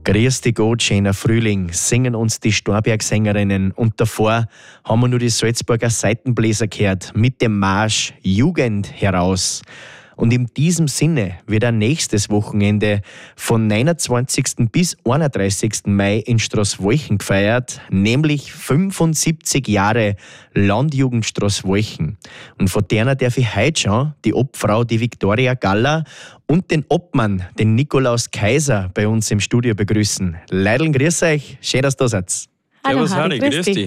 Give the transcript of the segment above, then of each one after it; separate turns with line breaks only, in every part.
Grüß dich Gott, schöner Frühling, singen uns die Storbergsängerinnen und davor haben wir nur die Salzburger Seitenbläser gehört mit dem Marsch Jugend heraus. Und in diesem Sinne wird ein nächstes Wochenende von 29. bis 31. Mai in Straßwolchen gefeiert, nämlich 75 Jahre Landjugend Straßwolchen. Und von der darf ich heute schon die Obfrau, die Viktoria Galler und den Obmann, den Nikolaus Kaiser, bei uns im Studio begrüßen. Leideln, grüß euch, schön, dass ihr da seid.
Hallo, Servus, Harry, grüß dich.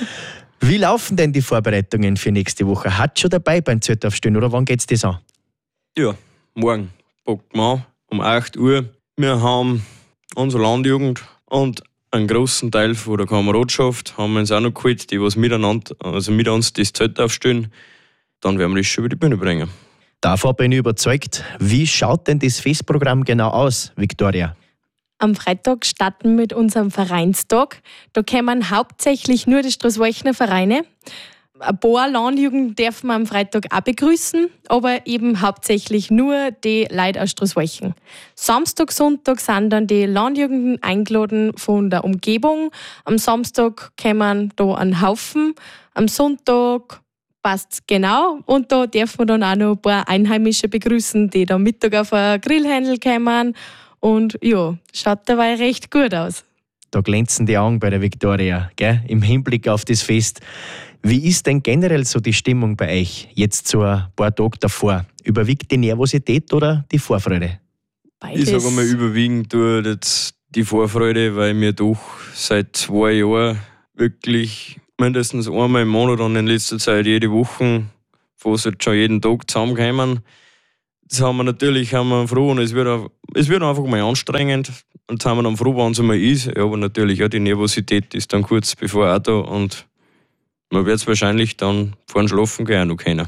Wie laufen denn die Vorbereitungen für nächste Woche? Hat schon dabei beim Zeltaufstehen oder wann geht's das an?
Ja, morgen packen wir an, um 8 Uhr. Wir haben unsere Landjugend und einen grossen Teil von der Kameradschaft haben wir uns auch noch geholt, die was miteinander, also mit uns das Zelt aufstellen. Dann werden wir das schon über die Bühne bringen.
Davon bin ich überzeugt. Wie schaut denn das Festprogramm genau aus, Viktoria?
Am Freitag starten wir mit unserem Vereinstag. Da kommen hauptsächlich nur die Straßwolchener Vereine. Ein paar Landjugend dürfen wir am Freitag auch begrüßen, aber eben hauptsächlich nur die Leute aus Straßwolchen. Samstag, Sonntag sind dann die Landjugenden eingeladen von der Umgebung. Am Samstag kommen da ein Haufen, am Sonntag passt es genau und da dürfen wir dann auch noch ein paar Einheimische begrüßen, die da Mittag auf ein Grillhändel kommen und ja, schaut dabei recht gut aus.
Da glänzen die Augen bei der Viktoria, gell? Im Hinblick auf das Fest. Wie ist denn generell so die Stimmung bei euch, jetzt so ein paar Tage davor? Überwiegt die Nervosität oder die Vorfreude?
Beides.
Ich sage einmal, überwiegend tut jetzt die Vorfreude, weil wir doch seit 2 Jahren wirklich mindestens einmal im Monat und in letzter Zeit jede Woche, fast jetzt schon jeden Tag zusammenkommen. Das haben wir froh und es wird einfach mal anstrengend. Und jetzt haben wir dann froh, wenn es einmal ist. Ja, aber natürlich auch die Nervosität ist dann kurz bevor auch da und man wird es wahrscheinlich dann vor dem Schlafen gehen noch können.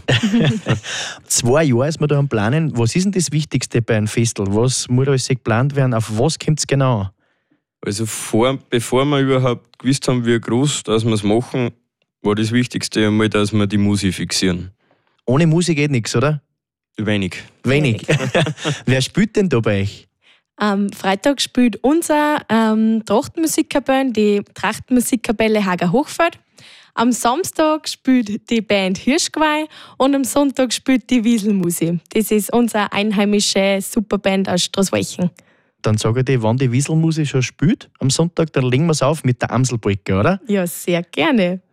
2 Jahre ist man da am Planen. Was ist denn das Wichtigste bei einem Festel? Was muss alles geplant werden? Auf was kommt es genau an?
Also bevor wir überhaupt gewusst haben, wie groß dass wir es machen, war das Wichtigste einmal, dass wir die Musik fixieren.
Ohne Musik geht nichts, oder?
Wenig.
Wer spielt denn da bei euch?
Am Freitag spielt unser Trachtenmusikkapelle, die Trachtenmusikkapelle Hager Hochfeld. Am Samstag spielt die Band Hirschgeweih und am Sonntag spielt die Wieselmusi. Das ist unsere einheimische Superband aus Straßwolchen.
Dann sage ich dir, wann die Wieselmusi schon spielt, am Sonntag, dann legen wir es auf mit der Amselbrücke, oder?
Ja, sehr gerne.